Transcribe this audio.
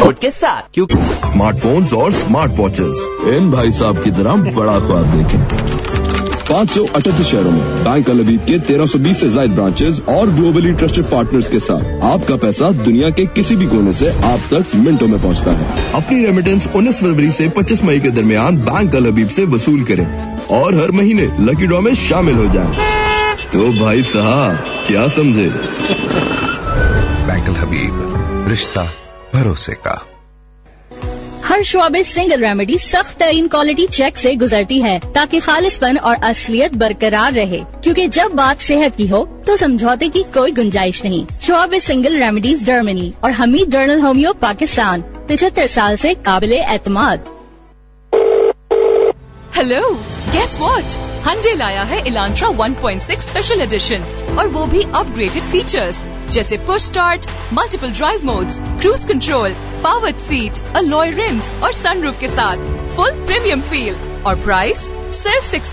Code के साथ, क्योंकि स्मार्टफोन्स और स्मार्ट वॉचेस इन भाई साहब की तरह बड़ा ख्वाब देखें। 538 शहरों में बैंक अल हबीब के 1320 से ज्यादा ब्रांचेस और ग्लोबली ट्रस्टेड पार्टनर्स के साथ आपका पैसा दुनिया के किसी भी कोने से आप तक मिनटों में पहुंचता है। अपनी रेमिटेंस 19 फरवरी से 25 मई के दरमियान बैंक अल हबीब से वसूल करें और हर महीने लकी ड्रॉ में शामिल हो जाएं। तो भाई साहब क्या समझे? बैंक अल हबीब, रिश्ता भरोसे का। हर शोबे सिंगल रेमेडी सख्त तरीन क्वालिटी चेक से गुजरती है ताकि खालिसपन और असलियत बरकरार रहे, क्योंकि जब बात सेहत की हो तो समझौते की कोई गुंजाइश नहीं। शोबे सिंगल रेमेडीज जर्मनी और हमीद जर्नल होमियो पाकिस्तान 75 साल से काबिले एतमाद। Hello, guess what? Hyundai लाया है इलांट्रा 1.6 स्पेशल एडिशन और वो भी अपग्रेडेड फीचर्स जैसे push start, multiple drive modes, cruise control, powered seat, alloy RIMS और सनरूफ के साथ फुल प्रीमियम फील और प्राइस सिर्फ